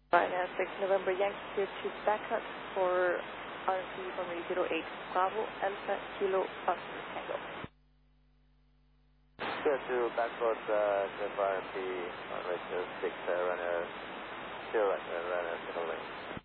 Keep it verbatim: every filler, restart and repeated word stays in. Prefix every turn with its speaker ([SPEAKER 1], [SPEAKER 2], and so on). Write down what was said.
[SPEAKER 1] Right now, six November Yankee here to backup for R F C from zero eight Bravo Alpha Kilo Oscar Tango.
[SPEAKER 2] Good to backward uh, to R F C on radio six uh, runner zero and uh, runner single lane.